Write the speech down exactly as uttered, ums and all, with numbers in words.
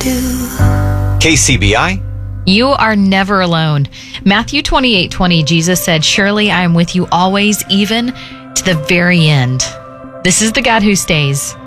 K C B I. You are never alone. Matthew twenty-eight twenty, Jesus said, "Surely I am with you always, even to the very end." This is the God who stays.